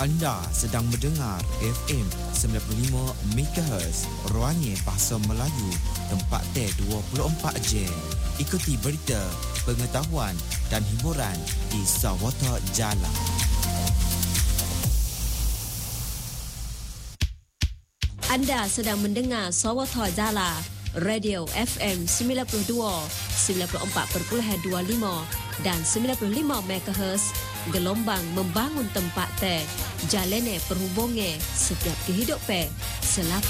Anda sedang mendengar FM 95 MHz Ruangnya Bahasa Melayu, tempat teh 24 jam. Ikuti berita, pengetahuan dan hiburan di Sawata Jala. Anda sedang mendengar Sawata Jala, Radio FM 92, 94.25 dan 95 MHz, gelombang membangun tempat teh, jalane perhubungan setiap kehidupan, selaku